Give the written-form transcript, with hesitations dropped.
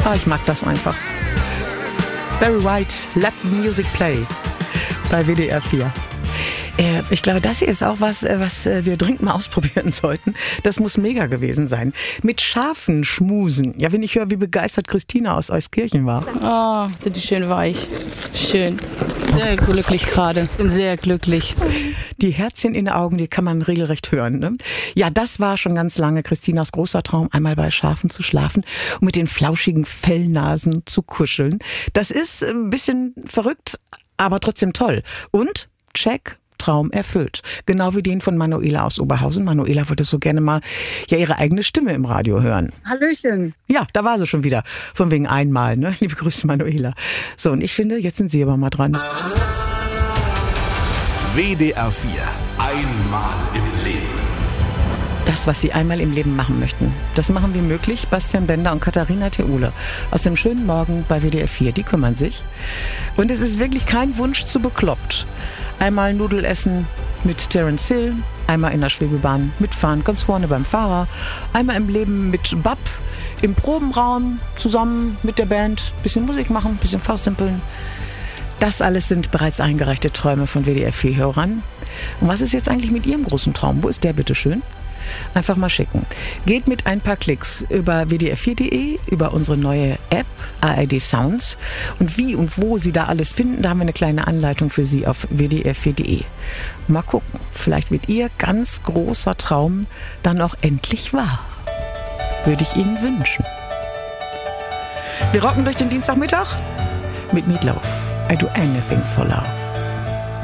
Ich mag das einfach. Barry White, Let the Music Play bei WDR 4. Ich glaube, das hier ist auch was wir dringend mal ausprobieren sollten. Das muss mega gewesen sein. Mit Schafen schmusen. Ja, wenn ich höre, wie begeistert Christina aus Euskirchen war. Oh, sind die schön weich. Schön. Sehr glücklich gerade. Bin sehr glücklich. Die Herzchen in den Augen, die kann man regelrecht hören. Ne? Ja, das war schon ganz lange Christinas großer Traum, einmal bei Schafen zu schlafen und mit den flauschigen Fellnasen zu kuscheln. Das ist ein bisschen verrückt, aber trotzdem toll. Und, check, Traum erfüllt. Genau wie den von Manuela aus Oberhausen. Manuela wollte so gerne mal ihre eigene Stimme im Radio hören. Hallöchen. Ja, da war sie schon wieder. Von wegen einmal, ne? Liebe Grüße, Manuela. So, und ich finde, jetzt sind Sie aber mal dran. WDR 4. Einmal im Leben. Das, was Sie einmal im Leben machen möchten, das machen wir möglich. Bastian Bender und Katharina Theule aus dem schönen Morgen bei WDR 4, die kümmern sich. Und es ist wirklich kein Wunsch zu bekloppt. Einmal Nudel essen mit Terence Hill, einmal in der Schwebebahn mitfahren, ganz vorne beim Fahrer, einmal im Leben mit Bab im Probenraum zusammen mit der Band, bisschen Musik machen, bisschen Faustdimpeln. Das alles sind bereits eingereichte Träume von WDR 4-Hörern. Und was ist jetzt eigentlich mit Ihrem großen Traum? Wo ist der bitte schön? Einfach mal schicken. Geht mit ein paar Klicks über wdr4.de, über unsere neue App ARD Sounds. Und wie und wo Sie da alles finden, da haben wir eine kleine Anleitung für Sie auf wdr4.de. Mal gucken, vielleicht wird Ihr ganz großer Traum dann auch endlich wahr. Würde ich Ihnen wünschen. Wir rocken durch den Dienstagmittag mit Meatloaf. I do anything for love.